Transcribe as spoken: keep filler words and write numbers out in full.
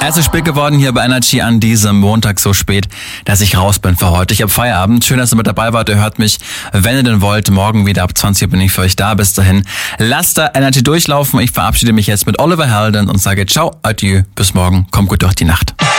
Es ist spät geworden hier bei Energy an diesem Montag so spät, dass ich raus bin für heute. Ich habe Feierabend. Schön, dass ihr mit dabei wart. Ihr hört mich, wenn ihr denn wollt. Morgen wieder ab zwanzig Uhr bin ich für euch da. Bis dahin, lasst da Energy durchlaufen. Ich verabschiede mich jetzt mit Oliver Heldens und sage ciao, adieu, bis morgen. Kommt gut durch die Nacht.